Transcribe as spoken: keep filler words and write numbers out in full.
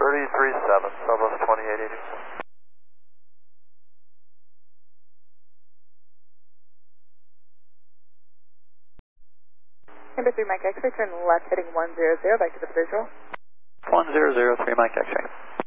thirty-three seven, Southwest twenty-eight eighty-four. Number three Mike X-ray, turn left heading one zero zero, back to the visual. one zero zero three Mike X-ray.